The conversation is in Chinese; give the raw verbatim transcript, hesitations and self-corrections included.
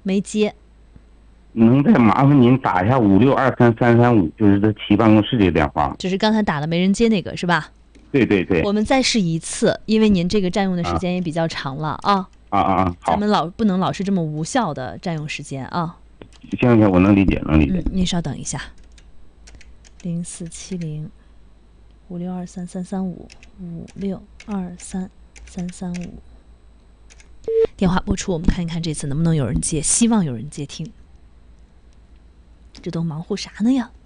没接。 能再麻烦您打一下五六二三三三五，就是这齐办公室这个电话。 就是刚才打了没人接那个是吧？ 对对对。 我们再试一次，因为您这个占用的时间也比较长了啊。 啊啊啊！好。 咱们老不能老是这么无效的占用时间啊。 行行，我能理解，能理解。 嗯，您稍等一下。零四七零五六二三三三五五六二三三三五。电话拨出，我们看一看这次能不能有人接，希望有人接听。这都忙活啥呢呀？